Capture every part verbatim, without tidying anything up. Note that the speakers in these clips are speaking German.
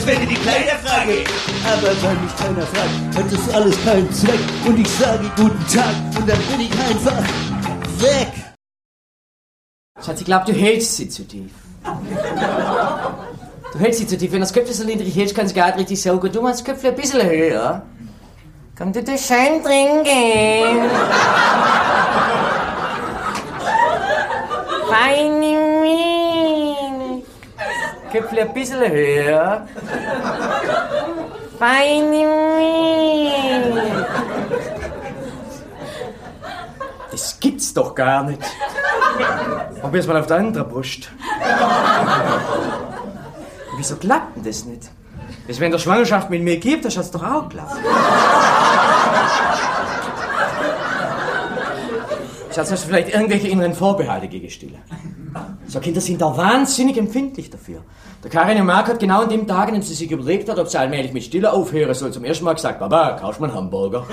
Wenn die Kleider frage. Aber weil mich keiner fragt, hat das alles keinen Zweck. Und ich sage guten Tag und dann bin ich einfach weg. Schatz, ich glaube, du hältst sie zu tief. Du hältst sie zu tief. Wenn das Köpfchen so niedrig hältst, kann es gar nicht richtig saugen. Du machst das Köpfchen ein bisschen höher. Komm, du das schön trinken. Feine Milch. Köpfchen ein bisschen höher. Feine Milch. Das gibt's doch gar nicht. Probier's mal auf der anderen Brust. Wieso klappt denn das nicht? Das, wenn der Schwangerschaft mit mir gibt, das hat's doch auch geklappt. Schatz, hast du vielleicht irgendwelche inneren Vorbehalte gegen Stille? So Kinder sind da wahnsinnig empfindlich dafür. Der Karin und Mark hat genau an dem Tag, an dem sie sich überlegt hat, ob sie allmählich mit Stille aufhören soll, zum ersten Mal gesagt, Baba, kaufst du mir einen Hamburger?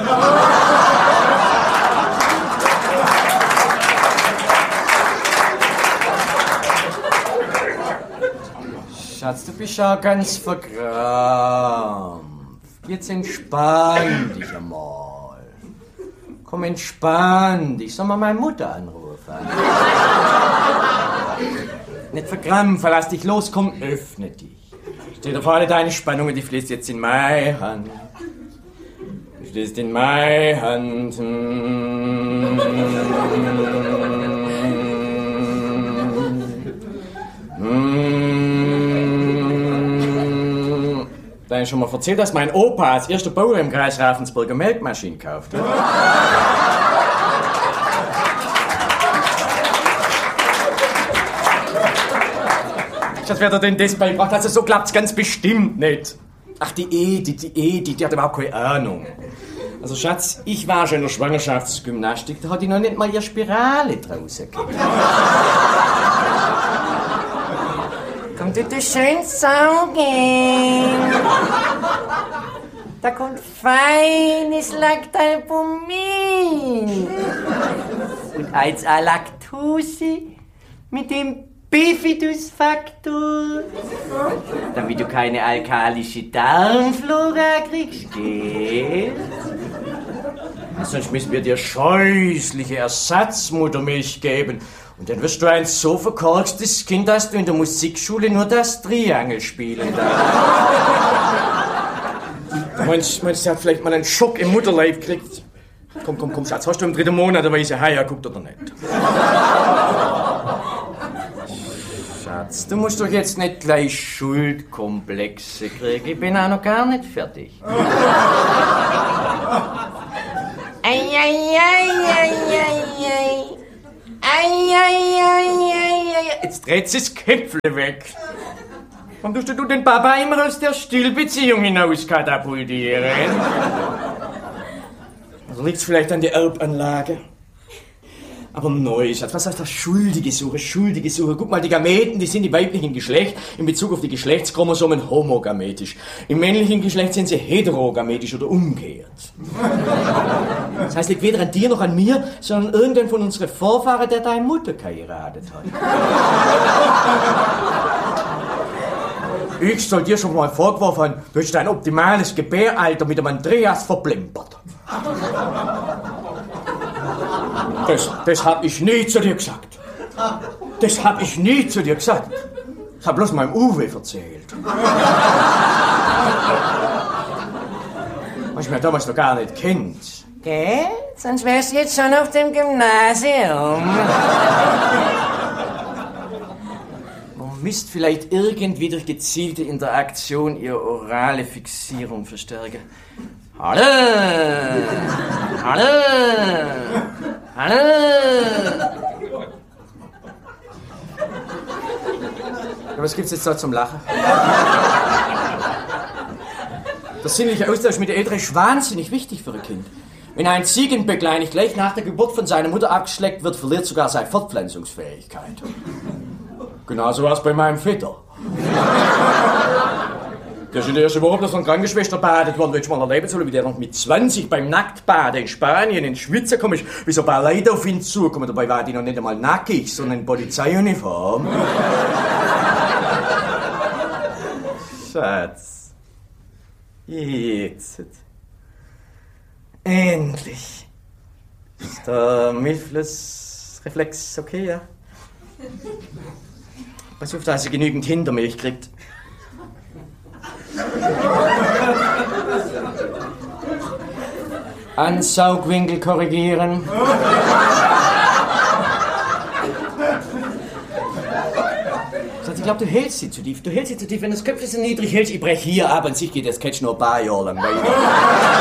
Schatz, du bist ja ganz verkrampft. Jetzt entspann dich einmal. Komm, entspann dich. Soll mal meine Mutter anrufen? Nicht verkrampfen, lass dich los, komm, öffne dich. Stell dir vor, alle deine Spannungen, die fließt jetzt in meine Hand. Die fließt in meine Hand. Da ich schon mal erzählt, dass mein Opa als erster Bauer im Kreis Ravensburger Melkmaschinen kauft. Schatz, wer dir denn das beigebracht? Also so klappt's ganz bestimmt nicht. Ach, die Edi, die Edi, die hat überhaupt keine Ahnung. Also Schatz, ich war schon in der Schwangerschaftsgymnastik, da hat die noch nicht mal ihre Spirale draußen gegeben. Komm, du, du schön saugen. Da kommt feines Lactalbumin. Und eins a Laktose mit dem Bifidusfaktor. Damit du keine alkalische Darmflora kriegst, gell? Sonst müssen wir dir scheußliche Ersatzmuttermilch geben. Und dann wirst du ein so verkorkstes Kind, dass du in der Musikschule nur das Triangel spielen darfst. Du meinst, meinst, du hat vielleicht mal einen Schock im Mutterleib gekriegt? Komm, komm, komm, Schatz, hast du im dritten Monat eine weiße Haie, guckt oder nicht? Schatz, du musst doch jetzt nicht gleich Schuldkomplexe kriegen. Ich bin auch noch gar nicht fertig. Ei, ei, ei, ei, ei, ei. Ei, ei, ei, ei, ei. Jetzt dreht sie das Köpfle weg. Warum tust du den Papa immer aus der Stillbeziehung hinaus katapultieren? Also liegt's vielleicht an der Erbanlage? Aber neu, Schatz, was heißt das? Schuldige Suche, schuldige Suche. Guck mal, die Gameten, die sind im weiblichen Geschlecht in Bezug auf die Geschlechtschromosomen homogametisch. Im männlichen Geschlecht sind sie heterogametisch oder umgekehrt. Das heißt, liegt weder an dir noch an mir, sondern irgendein von unseren Vorfahren, der deine Mutter geheiratet hat. Ich soll dir schon mal vorgeworfen haben, du hast dein optimales Gebäralter mit dem Andreas verplempert. Das, das hab ich nie zu dir gesagt. Das hab ich nie zu dir gesagt. Ich hab bloß meinem Uwe erzählt. Was ich mir damals noch gar nicht kennt. Gell? Sonst wärst du jetzt schon auf dem Gymnasium. Man müsst vielleicht irgendwie durch gezielte Interaktion ihre orale Fixierung verstärken. Hallo! Hallo! Hallo! Ja, was gibt's jetzt da zum Lachen? Der sinnliche Austausch mit der Eltern ist wahnsinnig wichtig für ein Kind. Wenn ein Ziegenböcklein nicht gleich nach der Geburt von seiner Mutter abgeschleckt wird, verliert sogar seine Fortpflanzungsfähigkeit. Genauso war es bei meinem Vetter. Der ist in der ersten Woche bloß von Krankenschwester badet worden, wenn ich mal erleben soll, wie der noch mit zwanzig beim Nacktbaden in Spanien ins Schwitzen kommt, wie so ein paar Leute auf ihn zukommen. Dabei war die noch nicht einmal nackig, sondern in Polizeiuniform. Schatz. Jetzt. Endlich. Ist der Milchflussreflex okay, ja? Pass auf, dass ihr genügend Hintermilch kriegt. Ansaugwinkel korrigieren. Ich glaube, du hältst sie zu tief. Du hältst sie zu tief. Wenn das Köpfchen so niedrig hältst, ich brech hier ab und sich geht das Catch noch ein paar Jahre lang weiter.